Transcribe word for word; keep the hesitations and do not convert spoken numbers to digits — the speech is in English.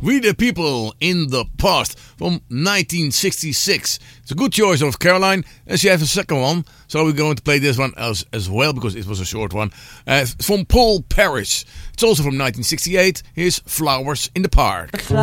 We the People in the Past from nineteen sixty-six. It's a good choice of Caroline, and she has a second one, so we're going to play this one as, as well, because it was a short one, uh, from Paul Parrish. It's also from nineteen sixty-eight. Here's Flowers in the Park.